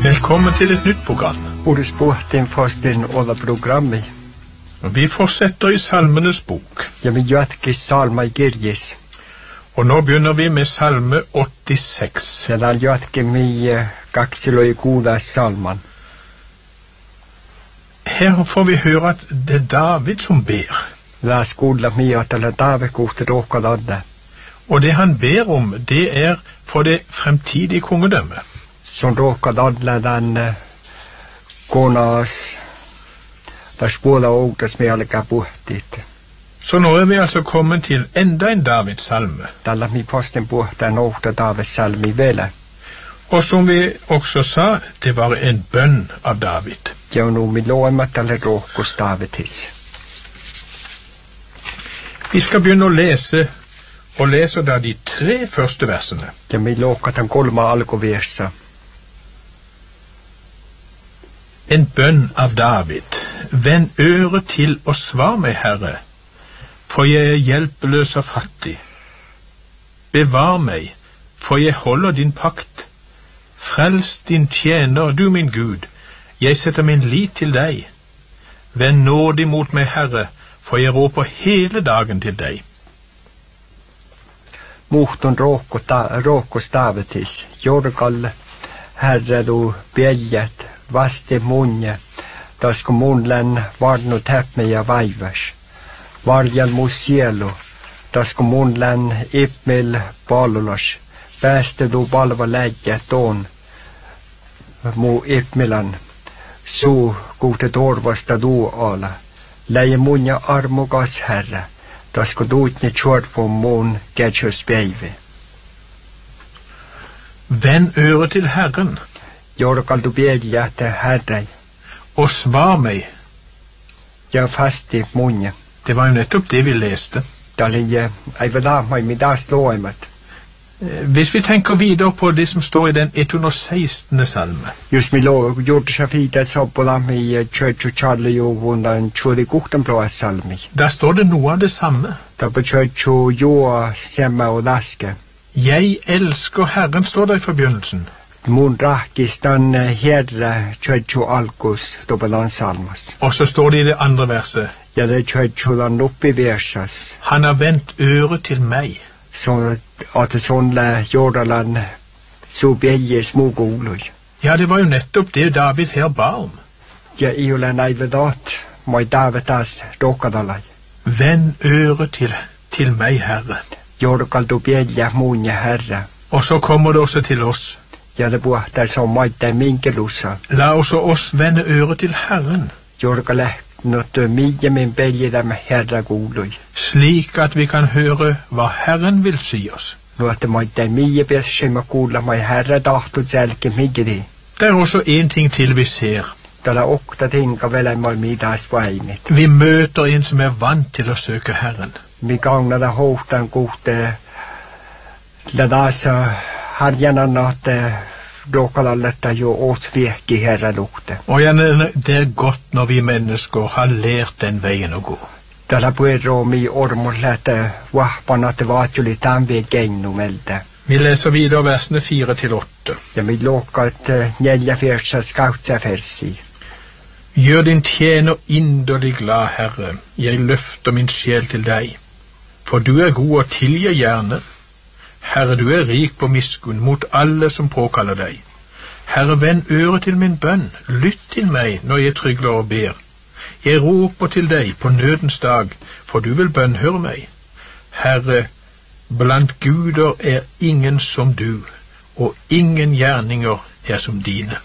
Velkommen til et nytt program. Ordet sporten fasten alla programmi. Vi fortsetter i Salmenes bok. Ja, men jatkis salma i Girgis. Og nå begynner vi med salme 86. Ja, der jatke mi kakselo i kuuda salman. Her får vi høre at det er David som ber. La skulla mi atala David kohte råkadadde. Og det han ber om, det er for det fremtidige kongedømmet. Som råkadadle den konas der spola ogdas med alle kapuhtit. Så nå er vi altså kommet til enda en Davids salme. Tällä mi posten puhta nouhta Davids salmi vele. Og som vi også sa, det var en bønn av David. Ja, nu mi loimat tälle råkos Davidis. Vi skal begynne å lese, og leser da de 3 første versene. Ja, mi lookatan 3 alkuversa. En bønn av David. Vend øret til og svar meg, Herre, for jeg er hjelpeløs og fattig. Bevar meg, for jeg holder din pakt. Frels din tjener, du min Gud. Jeg setter min lit til deg. Vend nådig mot meg, Herre, for jeg råper hele dagen til deg. Muhton råkos Davidis. Jorgal, Herre, du bjeljet, vaste munje, tasko munlen varnu täpme ja vaivas. Varjal mu sielu, tasko munlen ipmil palulas. Pääste du palva lägge toon mu ipmilan. Suu kuute torvasta du ala. Läje munja armukas Herre, tasko duutni tjordfum mun kätjöspäivi. Vend øret til Herren. Jorgal du bjeljet, Herre. Og svar meg. Ja, fasti munja. Det var jo nettopp det vi leste. Dalje, ei vela mai midas loimat. Hvis vi tenker videre på det som står i den 116. salme. Just mi gjorde sig fida soppola mi churchu charle jo vundan churi gukten blå salmi. Der står det noe av det samme. Da på churchu jo semma og laske. Jeg elsker Herren, står det i forbegynnelsen. Mun rakis den herre churchu alkus dobelan salmas. Og så står det i det andre verset. Ja, det churchu lan oppi versas. Han har vendt øret til meg. Så at det sånn la jordalan så bjelje smugolui. Ja, det var jo nettopp det David her ba om. Ja, iolan ei vedat, moi Davidas råkadalai. Vend øret til meg, Herre. Jorgal du bjelje munje Herre. Og så kommer det også til oss. Ja, det buhta som maita minkelussa. La også oss vende øret til Herren. Jorgal nåt mye min belje dem Herre golui. Slik at vi kan høre hva Herren vil si oss. Nåt maita mye beskjema gola mai Herre dahtu selke migri. Det er også en ting til vi ser. Dala okta tinga vel ei midas vaimit. Vi møter en som er vant til å søke Herren. Mi gangna da hohtan gode ladasa harjana natte råkalalletta jo åtsvek i Herre lukte. Og gjerne det er godt når vi mennesker har lært den veien å gå. Dala puero mi ormorlete vahpana te vatjuli tanvi gennu melde. Vi leser videre versene 4-8. Ja, mi lokat njelja fersa skautsa fersi. Gjør din tjener inderlig glad, Herre. Jeg løfter min sjel til deg. For du er god og tilgir gjerne. Herre, du er rik på miskunn mot alle som påkaller deg. Herre, vend øret til min bønn. Lytt til meg når jeg trygler og ber. Jeg roper til deg på nødens dag, for du vil bønnhøre meg. Herre, blant guder er ingen som du, og ingen gjerninger er som dine.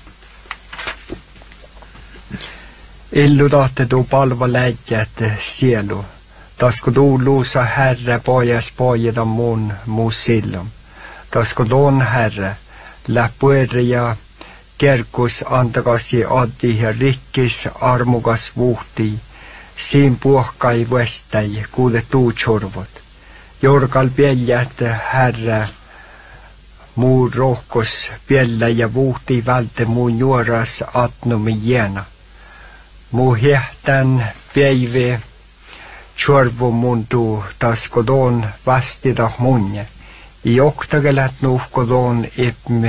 Illudate du palva lägget sielu. Tasko du lusa Herre pojas pojeda mun musillum. Tasko don Herre läpuerja kerkus antakasi addi ja rikkis armukas vuhti. Siin puhkai vestai kuude tuutsorvot. Jorgal bjeljet Herre muu rohkos bjella ja vuhti välte muun juoras atnumi jena. Mu hehtän päivi tjorvu mundu taskodon vastida munje. I oktagelat nuhkodon ipmi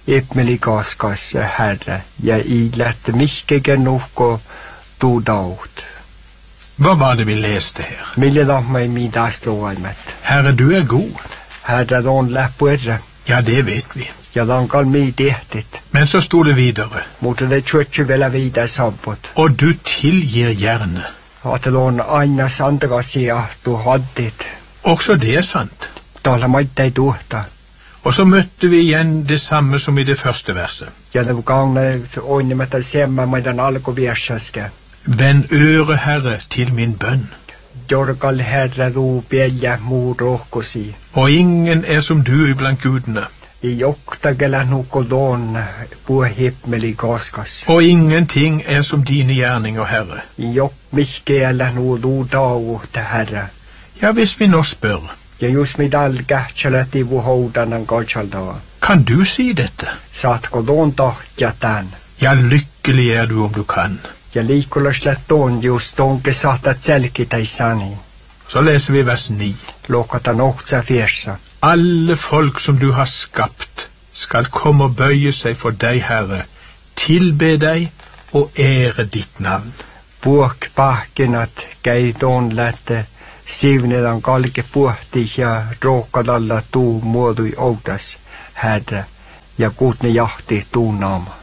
Yppmeli kaskas, Herre, ja ilette mycket nog och du daut. Hva var det vi leste her? Mille da mig middagslåimet. Herre, du er god. Herre, don läppurre. Ja, det vet vi. Ja, don kan mig dehtit. Men så sto det videre. Måtte det tjøtje vela vidare sabbot. Og du tilgir gjerne. At det don aina sandra sier du haddit. Også det er sant. Tala mig deg dåta. Og så møtte vi igjen det samme som i det første verset. Ja, det var gangen ånne med det samme med den alko versaske. Vend øre, Herre, til min bønn. Jorgal Herre ro bjelja mor råkosi. Og ingen er som du iblant gudene. I joktagela nokodon på himmelig gaskas. Og ingenting er som dine gjerninger, Herre. I jok miskela no do dao til Herre. Ja, hvis vi nå spør. Ja, just med all gärtsalet i vår hårdan en gärtsalda. Kan du si dette? Satt kodon tahtjatan. Ja, lykkelig er du om du kan. Ja, likolla slätton just donke satta tselkita i sani. Så leser vi vers 9. Lokata noktsa fjersa. Alle folk som du har skapt skal komme og bøye seg for deg, Herre, tilbe deg og ære ditt navn. Buk bakken at geidon lette sivnedan kalke puhti ja råkadalla tuu muodui outas, Herre, ja kutne jahti tuu naama.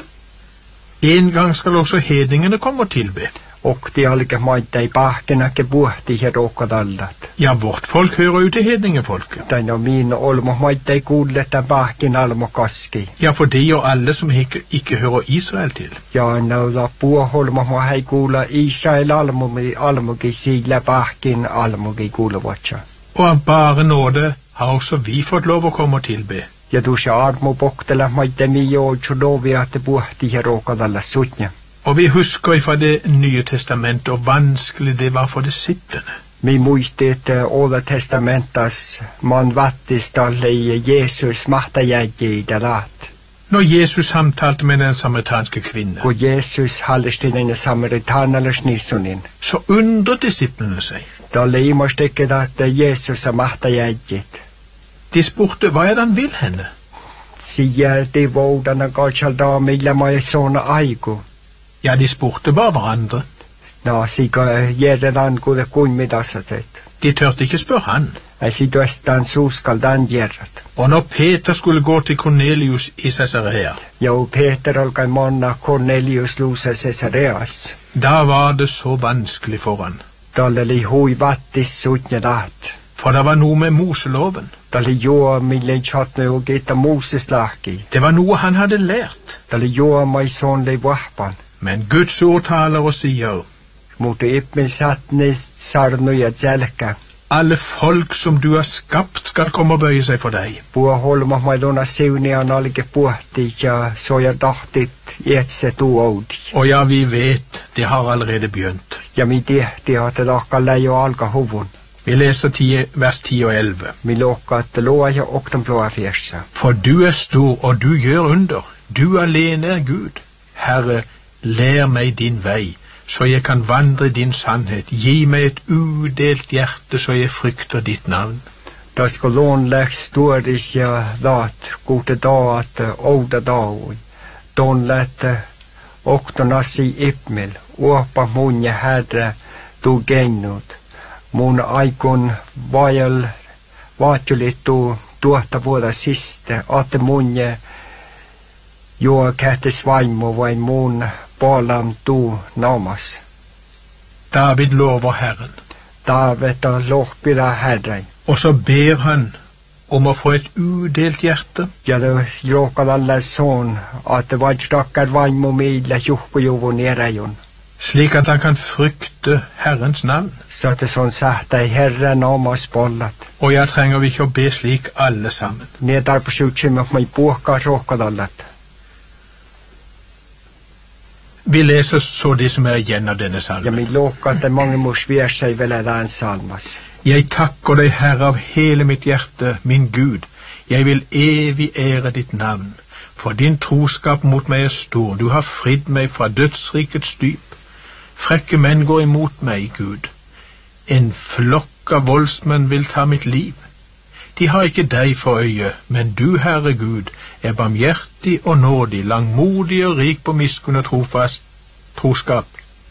En gang skal også hedningene komme og tilbe. Okti alke maita i bakenake puhti ja råkadallat. Ja, vårt folk hører jo til hedningefolket. Den on min olmo maita i kuulletta baken almo kaski. Ja, for det gjør alle som ikke hører Israel til. Ja, nauda puoholmo ma hei kuulla Israel almogi sila baken almogi kuulevatsa. Og av bare nåde har også vi fått lov å komme og tilbe. Ja, du se armo boktela maita mio chudovi at puhti ja råkadalla sutnya. Og vi husker fra det nye testamentet og vanskelig det var for disiplene. Mi muistit Oda testamentas man vattistalle i Jesus mahtajäji i dalat. Når Jesus samtalte med den samaritanske kvinne, Kun Jesus hallisti den samaritanale snissunin. så undret disiplene seg. Dalle imostekket at Jesus mahtajäjit. De spurte, hva er det han vil henne? Sier de vårdana galsalda milla mai såna aiku. Ja, de spurte bare hverandre. Na, siga gjerran kude kunmidasatet. De tørte ikke spørre han. Si døstan suskal dan gjerrat. Og når Peter skulle gå til Cornelius i Caesarea, Jo, Peter olkai monna Cornelius lusa Caesareas. da var det så vanskelig for han. Dalle li hui vattis sutnya dat. For det var noe med Moseloven. Dalle joa mille chatne og geta Moses laki. Det var noe han hadde lært. Dalle joa mai son le wahpan. Men Guds ord taler og sier, Mot ipmil satne sarnu ja zelka. alle folk som du har skapt skal komme og bøye seg for deg. Pua holma mai lona sivni an alge puhti ja soja dahtit etse tu oudi. Og ja, vi vet, det har allerede begynt. Ja mi tehti at lakka leio alga huvun. Vi leser vers 10 og 11. Mi lokka at loa ja oktan blåa fjersa. For du er stor, og du gjør under. Du alene er Gud. Herre, lær meg din vei, så jeg kan vandre din sannhet. Gi meg et udelt hjerte, så jeg frykter ditt navn. Da skal lån lek storis ja dat, gode da at ouda daui. Don lette oktan assi ipmil, uopa munja Herre, du gennut. Mun aikon vajal vaatjulitu tuotta vuoda siste, ate munje joa kähtes vaimo vain mun paalam tu naamas. David lover Herren, David og lohpida Herre. og så ber han om å få et udelt hjerte. Ja det råkad alle sånn at det var stakkar vaimo midla juhpujuvun eräjun. Slik at han kan frykte Herrens navn. Så at det sånn sagt ei Herre naamas bollat. Og jeg trenger vi ikke å be slik alle sammen. Nedar på sjukkimek mai puhka råkad allat. Vi leser så det som er igjen av denne Ja salmen. mi låka at det mange mors ver seg vel er den salmas. Jeg takker deg, Herre, av hele mitt hjerte, min Gud. Jeg vil evig ære ditt navn, for din troskap mot meg er stor. Du har fridd meg fra dødsrikets dyp. Frekke menn går imot meg, Gud. En flokk av voldsmenn vil ta mitt liv. De har ikke deg for øye, men du, Herre Gud, er barmhjertig barmhjertig og nådig, langmodig og rik på miskunn og trofast troskap.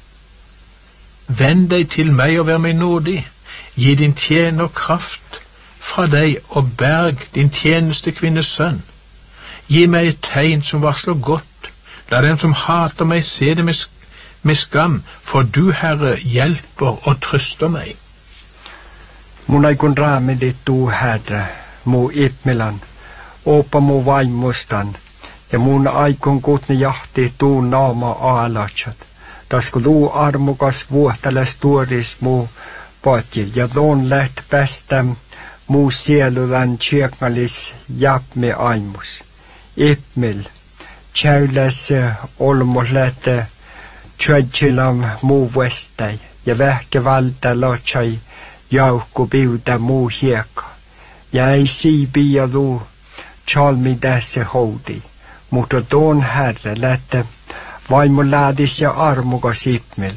Vend deg til meg og vær meg nådig, gi din tjener kraft fra deg og berg din tjenestekvinnes sønn. Gi meg et tegn som varsler godt, la den som hater meg se det med skam, for du, Herre, hjelper og trøster meg. Mun aikon raamidit tuu, Herre, mu ipmilan, opa mu vaimustan, ja mun aikon kutne jahti tuu naama aalatsat. Tasko tuu armukas vuohteles tuoris mu potil, ja tuon läht päästä mu sielulan tjekmalis japmi aimus. Ipmil, tjäyläs olmos lähte tjödjilam mu vestai, ja vähke valta lotsai jaukku piuta muu hiekka. Ja ei siipi ja tuu tjalmi tässä houdi, mutta tuon Herre lähte vaimolaadis ja armukas ipmil.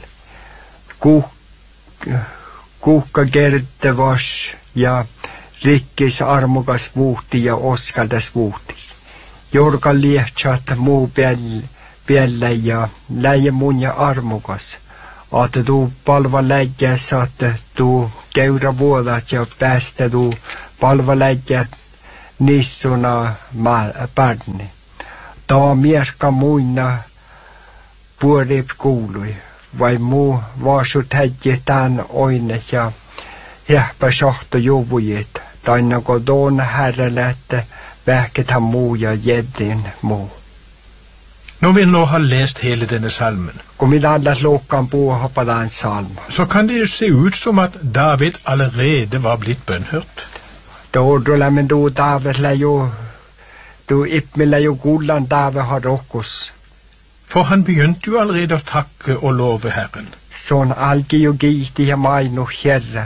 Kuhka kertevas ja rikkis armukas vuhti ja oskaldas vuhti. Jorka liehtsat muu pielle ja läjä mun ja armukas. Aate tuu palva läjä saatte tuu käyrä vuodat ja päästä tuu palva läjä nissuna pärni. Taa mierka muina puorip kuului, vai muu vaasut häjä tän oine ja häppä sahto juvujit, tainako tuon Herrelle, että vähkethän muu ja jedin muu. Når vi nå har lest hele denne salmen, Kun minä alla luokkaan puhua på salma, så kan det jo se ut som at David allerede var blitt bønnhørt. Då men då David lär ju, då ipmilla ju gullan David har rokkos. For han begynte jo allerede å takke og love Herren. Sån algi ju giti ja mainu Herre.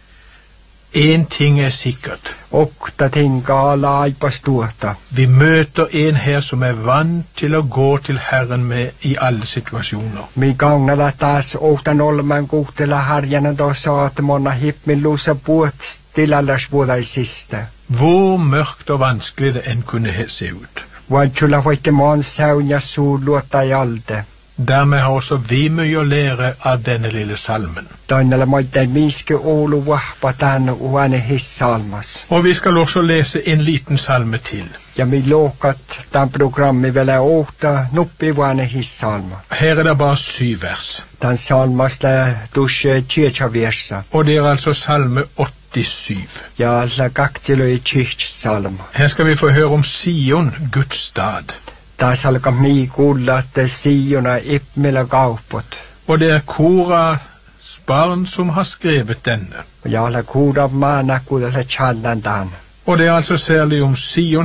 En ting er sikkert. Okta tinga ala aipas tuota. Vi møter en her som er vant til å gå til Herren med i alle situasjoner. Mi gagnala taas ohtan olman kuhtela harjana då sa att monna hippmin lusa puot stilallas vuodaisista. Hvor mørkt og vanskelig det enn kunne se ut. Vaitsula voitte maan saunja suu luota i alde. Dermed har også vi mye å lære av denne lille salmen. Tainala moitte miske olu vahpa tän uane hissalmas. Og vi skal også lese en liten salme til. Ja mi lookat tämän programmi vielä ohta nuppi uane hissalma. Her er det bare 7 vers. Tämän salmas lä tushe tjechavirsa. Og det er altså salme 87. Ja lä kaktiloi salma. Her skal vi få høre om Sion, Guds stad. Taas alkaa mii kuulla, että Siona ipmillä kaupot. Og det er Koras barn som har skrevet denne. Ja la kuuda maana kuulla challandan. Og det er altså særlig om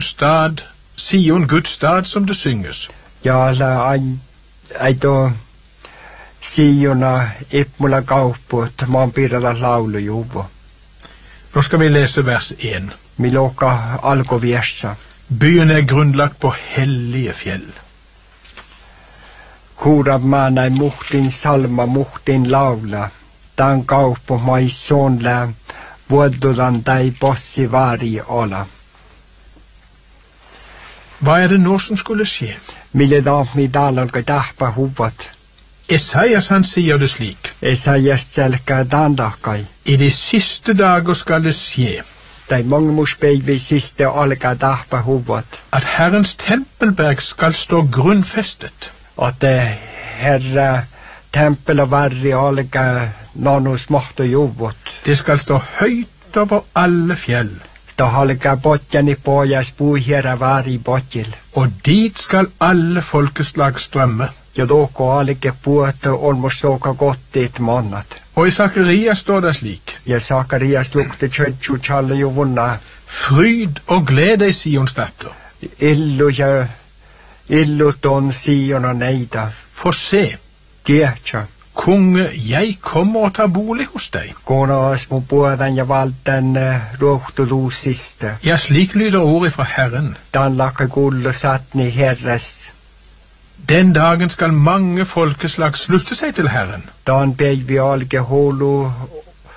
Sion, Guds stad, som det synges. Ja la aito Siona ipmillä kaupot, maan piirrata laulujuvo. Nå skal vi lese vers 1. Mi lukka alkuvirsa. Byen er grunnlagt på hellige fjell. Kuurab maanai muhtin salma muhtin laula. Tämän kauppo mai sonlä vuodulan tai possi vari olla. Hva er det nå som skulle skje? Mille mi dalalka tahpa huvat. Esaias han sier det slik. Esaias selkä dandakai. I de siste dager skal det skje. Tai mongemus päivi siste alkaa tahpa huvat. At Herrens tempelberg skal stå grunnfestet. At Herra tempel varri alkaa nanus mahto juvot. Det skal stå høyt over alle fjell. Da alkaa potjani pojas puihjera vari potjil. Og dit skal alle folkeslag strømme. Ja doko alike puoto olmos soka gottit mannat. Og i Sakarias står det slik. Ja Sakarias lukte tjøtju tjalle jo vunna. Fryd og gled deg, Sions datter. Illu ton Siona neida. For se, Kietsä. konge, jeg kommer og tar bolig hos deg. Konas mun puodan ja valten ruhtuluusiste. Ja, slik lyder ordet fra Herren. Dan lakka kullu satni herres. Den dagen skal mange folkeslag slutte seg til Herren. Dan päivi alge holu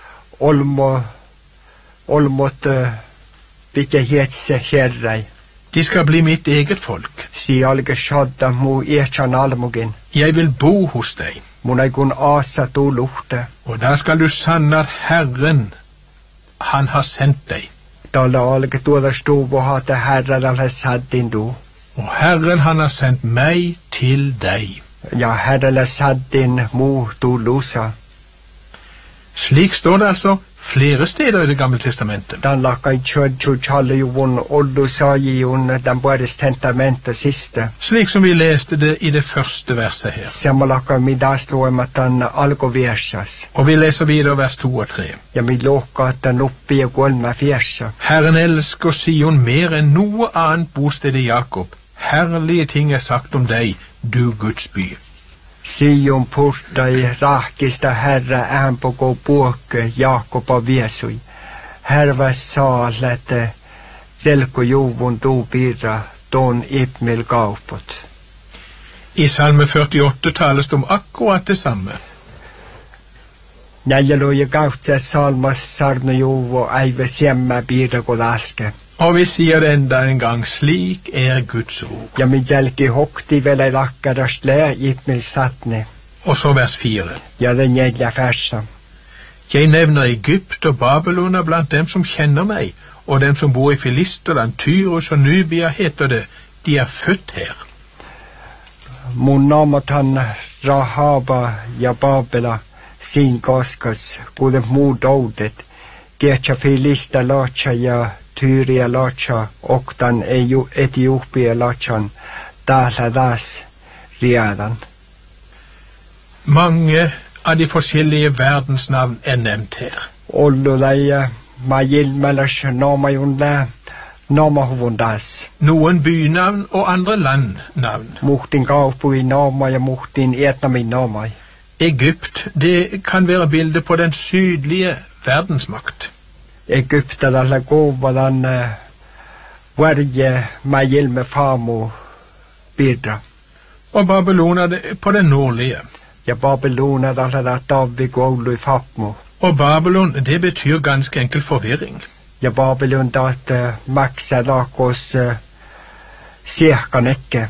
olmot pitkä hietse herrai. De skal bli mitt eget folk. Si alge shadda mu echan almugin. Jeg vil bo hos deg. Munaikun asa tu luhte. Og da skal du sanne at Herren, han har sendt deg. Dalla alge tuoda stuvo hata herra dalla saddin du. Og Herren, han har sendt meg til deg. Ja, herra la saddin mu tu lusa. Slik står det altså flere steder i Det gamle testamentet. Dan lakai chödju challe juvun ollu sajijun den Børes testamentet siste. Slik som vi leste det i det første verset her. Semma lakai midasluematan algo versas. Og vi leser videre vers 2 og 3. Ja mi loka at den oppi og golma fjersa. Herren elsker Sion mer enn noe annet bosted i Jakob. Herlige ting er sagt om deg, du Guds by. Sion porta i rakista herra äm på gå boke Jakob av Vesui. Herva salete selko juvun du birra don ipmil gaupot. I salme 48 tales det om akkurat det samme. Näjäloja gautse salmas sarne juvo aive siemma birra godaske. Og vi sier det enda en gang, slik er Guds ord. Ja mi jälki hokti vele lakkarast lää ipmil satne. Og så vers 4. Ja den jägla färsa. Jeg nevner Egypt og Babylon blant dem som kjenner meg, og dem som bor i Filisterland, Tyrus og Nubia heter det, de er født her. Mun namatan Rahaba ja Babela sin koskas, kuten muu doudet, kietsä Filista laatsa ja Tyria laatsa, oktan Etiopia laatsan, täällä taas riadan. Mange av de forskjellige verdensnavn er nevnt her. Ollu läjä, ma jilmäläs naamajun lää, naamahuvun taas. Noen bynavn og andre landnavn. Muhtin kaupui naama ja muhtin Vietnamin naamai. Egypt, det kan være bilde på den sydlige verdensmakt. Egyptalaisella kuvadan varje majilme faamu pidra. Og Babylon på den nordlige. Ja Babylonadalla tavvi koulu i fapmu. Og Babylon, det betyr ganske enkel forvirring. Ja Babylon taat maksa lakos siehkanekke.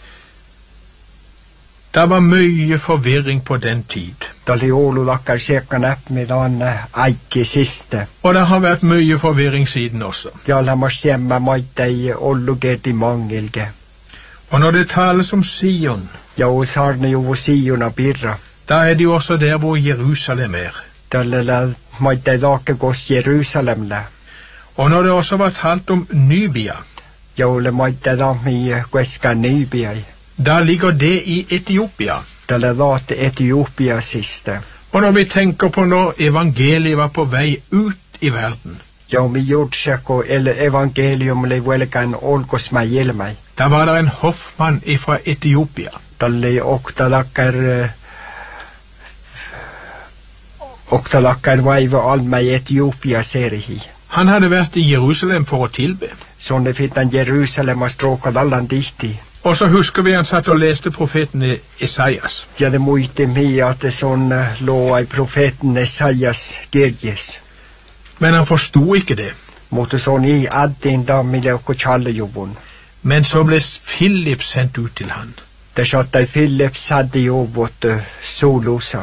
Det var mye forvirring på den tid. Det oli joululakkar siehkanäpmi dan aikki siste. Og det har vært mye forvirring siden også. Ja lämmas siemmä maittei ollu geti mangilge. Og når det tales om Sion, ja sarne juvu Siona pirra. da er det jo også der hvor Jerusalem er. Tällä maittei laakekos Jerusalemle. Og når det også var talt om Nubia, ja ole maittei lammi kueska Nybiai. da ligger det i Etiopia. Tällä laat Etiopia siste. Og når vi tenker på når evangeliet var på vei ut i verden, ja mi jutseko evangelium le velkan olkos mä ilmai. da var det en hoffmann ifra Etiopia. Tälle oktalakkar vaiva alma i Etiopia serihi. Han hadde vært i Jerusalem for å tilbe. Sånne fittan Jerusalem stråkad allan dihti. Og så husker vi han satt og leste profeten Esaias. Ja det muisti mi at det sånn lå i profeten Esaias gerjes. Men han forstod ikke det. Måtte sånn i addin da miljoukko tjallejuvun. Men så ble Philip sendt ut til han. Det satt i Philip sadde juvut solusa.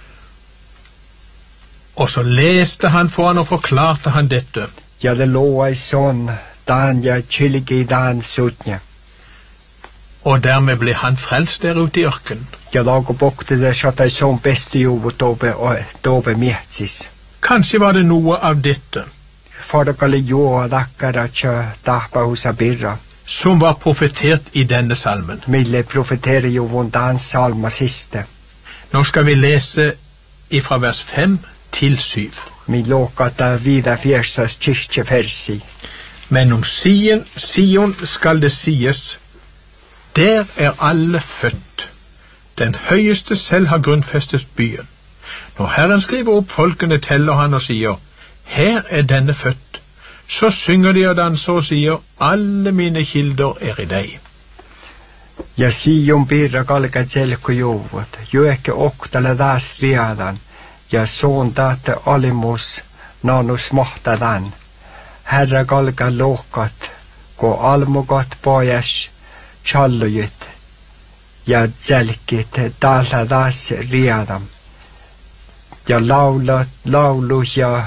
Og så leste han for han og forklarte han dette. Ja det lå i sånn dan ja chiligi dan sutnje. Og dermed ble han frelst der ute i ørken. Ja lago bokte det satt i sånn beste juvut dobe mietsis. Kanskje var det noe av dette Fadakali joa dakkara tja dahpa husa birra. som var profetert i denne salmen. Mille profetere juvun dan salma siste. Nå skal vi lese ifra vers 5 til 7. Mi lokata vida fjersas kyrkje fersi. Men om Sion skal det sies, der er alle født. Den høyeste selv har grunnfestet byen. Når Herren skriver opp folkene, teller han og sier, her er denne født. Så synger de og danser og sier, alle mine kilder er i deg. Ja Sion birra kalka selko juvut. Joeke oktala das riadan. Ja soon taate alimus nanus mahtadan. Herra kalka lohkat kun almukat pojas challujit ja tselkit täällä taas riadam. Ja laulu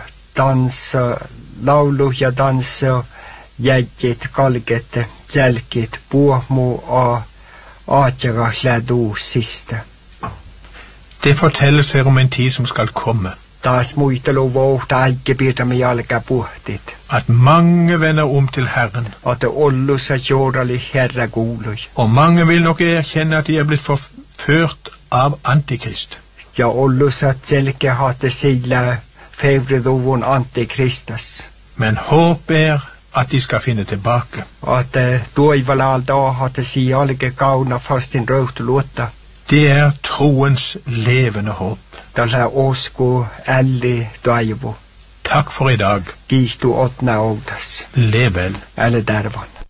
ja tanssa jäjit kalket tselkit puhmu aatjaga läduusista. Det fortelles her om en tid som skal komme. Taas muistelu vouhta aikkepiirtämme jalkapuhtit. At mange vender om til Herren. At ollussa joodali herra kuului. Og mange vil nok erkjenne at de er blitt forført av Antikrist. Ja ollussa selke hatte sillä fevriduvun antikristas. Men håp er at de skal finne tilbake. At toivalaalta hatte si alge kauna fastin rauhtuluotta. Det er troens levende håp. Tällä usko älli toivo. Takk for i dag. Kiihtu otna outas. Lev vel. Älä tärvan.